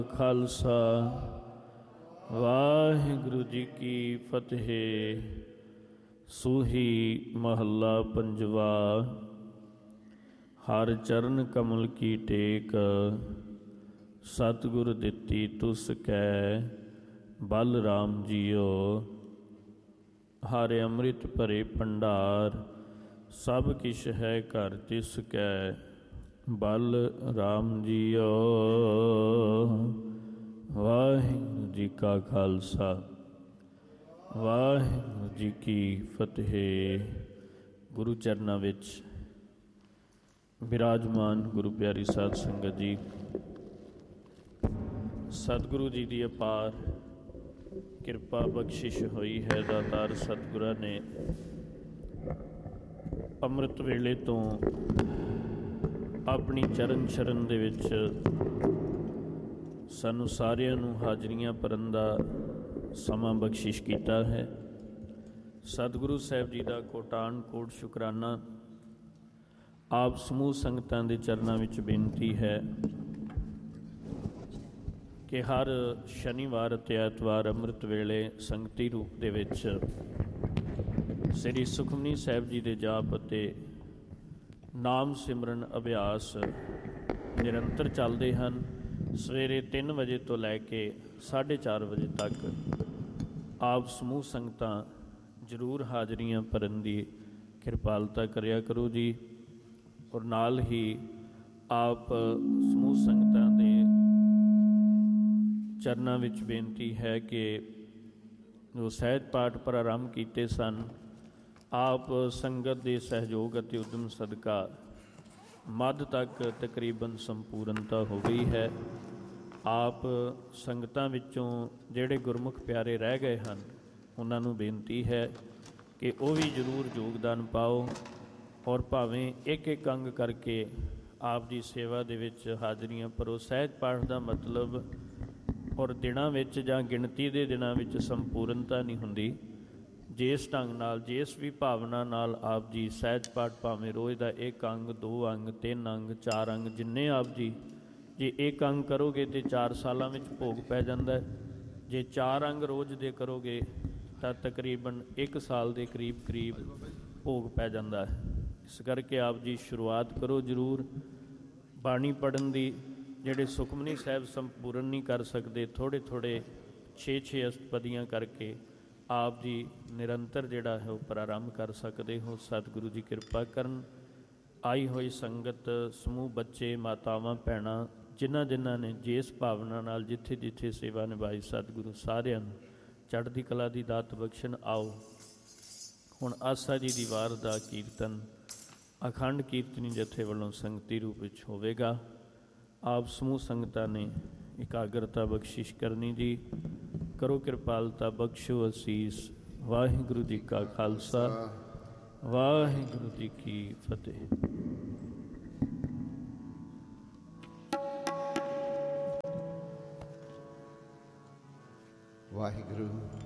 ਖਾਲਸਾ ਵਾਹਿਗੁਰੂ ਜੀ ਕੀ ਫਤਿਹ। ਸੂਹੀ ਮਹੱਲਾ ਪੰਜਵਾ। ਹਰ ਚਰਨ ਕਮਲ ਕੀ ਟੇਕ, ਸਤਿਗੁਰ ਦਿੱਤੀ ਤੁਸ ਕੈ ਬਲ ਰਾਮ ਜੀਓ। ਹਰ ਅੰਮ੍ਰਿਤ ਭਰੇ ਭੰਡਾਰ, ਸਭ ਕਿਛ ਹੈ ਘਰ ਤਿਸ ਕੈ ਬਲ ਰਾਮ ਜੀਓ। ਵਾਹਿਗੁਰੂ ਜੀ ਕਾ ਖਾਲਸਾ, ਵਾਹਿਗੁਰੂ ਜੀ ਕੀ ਫਤਿਹ। ਗੁਰੂ ਚਰਨਾਂ ਵਿੱਚ ਬਿਰਾਜਮਾਨ ਗੁਰੂ ਪਿਆਰੀ ਸਾਧ ਸੰਗਤ ਜੀ, ਸਤਿਗੁਰੂ ਜੀ ਦੀ ਅਪਾਰ ਕਿਰਪਾ ਬਖਸ਼ਿਸ਼ ਹੋਈ ਹੈ। ਦਾਤਾਰ ਸਤਿਗੁਰਾਂ ਨੇ ਅੰਮ੍ਰਿਤ ਵੇਲੇ ਤੋਂ ਆਪਣੀ ਚਰਨ ਸ਼ਰਨ ਦੇ ਵਿੱਚ ਸਾਨੂੰ ਸਾਰਿਆਂ ਨੂੰ ਹਾਜ਼ਰੀਆਂ ਭਰਨ ਦਾ ਸਮਾਂ ਬਖਸ਼ਿਸ਼ ਕੀਤਾ ਹੈ। ਸਤਿਗੁਰੂ ਸਾਹਿਬ ਜੀ ਦਾ ਕੋਟਾਨ ਕੋਟ ਸ਼ੁਕਰਾਨਾ। ਆਪ ਸਮੂਹ ਸੰਗਤਾਂ ਦੇ ਚਰਨਾਂ ਵਿੱਚ ਬੇਨਤੀ ਹੈ ਕਿ ਹਰ ਸ਼ਨੀਵਾਰ ਅਤੇ ਐਤਵਾਰ ਅੰਮ੍ਰਿਤ ਵੇਲੇ ਸੰਗਤੀ ਰੂਪ ਦੇ ਵਿੱਚ ਸ੍ਰੀ ਸੁਖਮਨੀ ਸਾਹਿਬ ਜੀ ਦੇ ਜਾਪ ਅਤੇ ਨਾਮ ਸਿਮਰਨ ਅਭਿਆਸ ਨਿਰੰਤਰ ਚੱਲਦੇ ਹਨ। ਸਵੇਰੇ 3 ਵਜੇ ਤੋਂ ਲੈ ਕੇ 4:30 ਵਜੇ ਤੱਕ ਆਪ ਸਮੂਹ ਸੰਗਤਾਂ ਜ਼ਰੂਰ ਹਾਜ਼ਰੀਆਂ ਭਰਨ ਦੀ ਕਿਰਪਾਲਤਾ ਕਰਿਆ ਕਰੋ ਜੀ। ਔਰ ਨਾਲ ਹੀ ਆਪ ਸਮੂਹ ਸੰਗਤਾਂ ਦੇ ਚਰਨਾਂ ਵਿੱਚ ਬੇਨਤੀ ਹੈ ਕਿ ਜੋ ਸਹਿਜ ਪਾਠ ਪ੍ਰਾਰੰਭ ਕੀਤੇ ਸਨ, ਆਪ ਸੰਗਤ ਦੇ ਸਹਿਯੋਗ ਅਤੇ ਉਦਮ ਸਦਕਾ ਮੱਧ ਤੱਕ ਤਕਰੀਬਨ ਸੰਪੂਰਨਤਾ ਹੋ ਗਈ ਹੈ। ਆਪ ਸੰਗਤਾਂ ਵਿੱਚੋਂ ਜਿਹੜੇ ਗੁਰਮੁਖ ਪਿਆਰੇ ਰਹਿ ਗਏ ਹਨ, ਉਹਨਾਂ ਨੂੰ ਬੇਨਤੀ ਹੈ ਕਿ ਉਹ ਵੀ ਜ਼ਰੂਰ ਯੋਗਦਾਨ ਪਾਓ ਔਰ ਭਾਵੇਂ ਇੱਕ ਅੰਗ ਕਰਕੇ ਆਪ ਦੀ ਸੇਵਾ ਦੇ ਵਿੱਚ ਹਾਜ਼ਰੀਆਂ ਭਰੋ। ਸਹਿਜ ਪਾਠ ਦਾ ਮਤਲਬ ਔਰ ਦਿਨਾਂ ਵਿੱਚ ਜਾਂ ਗਿਣਤੀ ਦੇ ਦਿਨਾਂ ਵਿੱਚ ਸੰਪੂਰਨਤਾ ਨਹੀਂ ਹੁੰਦੀ। ਜਿਸ ਢੰਗ ਨਾਲ, ਜਿਸ ਵੀ ਭਾਵਨਾ ਨਾਲ ਆਪ ਜੀ ਸਹਿਜ ਪਾਠ ਭਾਵੇਂ ਰੋਜ਼ ਦਾ 1 ਅੰਗ, 2 ਅੰਗ, 3 ਅੰਗ, 4 ਅੰਗ, ਜਿੰਨੇ ਆਪ ਜੀ ਜੇ 1 ਅੰਗ ਕਰੋਗੇ ਤਾਂ 4 ਸਾਲਾਂ ਵਿੱਚ ਭੋਗ ਪੈ ਜਾਂਦਾ। ਜੇ 4 ਅੰਗ ਰੋਜ਼ ਦੇ ਕਰੋਗੇ ਤਾਂ ਤਕਰੀਬਨ 1 ਸਾਲ ਦੇ ਕਰੀਬ ਭੋਗ ਪੈ ਜਾਂਦਾ ਹੈ। ਇਸ ਕਰਕੇ ਆਪ ਜੀ ਸ਼ੁਰੂਆਤ ਕਰੋ ਜ਼ਰੂਰ ਬਾਣੀ ਪੜ੍ਹਨ ਦੀ। ਜਿਹੜੇ ਸੁਖਮਨੀ ਸਾਹਿਬ ਸੰਪੂਰਨ ਨਹੀਂ ਕਰ ਸਕਦੇ, ਥੋੜ੍ਹੇ 6 ਅਸ਼ਟਪਦੀਆਂ ਕਰਕੇ ਆਪ ਜੀ ਨਿਰੰਤਰ ਜਿਹੜਾ ਹੈ ਉਹ ਪ੍ਰਾਰੰਭ ਕਰ ਸਕਦੇ ਹੋ। ਸਤਿਗੁਰੂ ਜੀ ਕਿਰਪਾ ਕਰਨ। ਆਈ ਹੋਈ ਸੰਗਤ, ਸਮੂਹ ਬੱਚੇ, ਮਾਤਾਵਾਂ, ਭੈਣਾਂ, ਜਿਨ੍ਹਾਂ ਨੇ ਜਿਸ ਭਾਵਨਾ ਨਾਲ ਜਿੱਥੇ ਸੇਵਾ ਨਿਭਾਈ, ਸਤਿਗੁਰੂ ਸਾਰਿਆਂ ਨੂੰ ਚੜ੍ਹਦੀ ਕਲਾ ਦੀ ਦਾਤ ਬਖਸ਼ਣ। ਆਓ ਹੁਣ ਆਸਾ ਜੀ ਦੀ ਵਾਰ ਦਾ ਕੀਰਤਨ ਅਖੰਡ ਕੀਰਤਨੀ ਜਥੇ ਵੱਲੋਂ ਸੰਗਤੀ ਰੂਪ ਵਿੱਚ ਹੋਵੇਗਾ। ਆਪ ਸਮੂਹ ਸੰਗਤਾਂ ਨੇ ਇਕਾਗਰਤਾ ਬਖਸ਼ਿਸ਼ ਕਰਨੀ ਜੀ। ਕਰੋ ਕਿਰਪਾਲਤਾ, ਬਖਸ਼ੋ ਅਸੀਸ। ਵਾਹਿਗੁਰੂ ਜੀ ਕਾ ਖਾਲਸਾ, ਵਾਹਿਗੁਰੂ ਜੀ ਕੀ ਫਤਿਹ। ਵਾਹਿਗੁਰੂ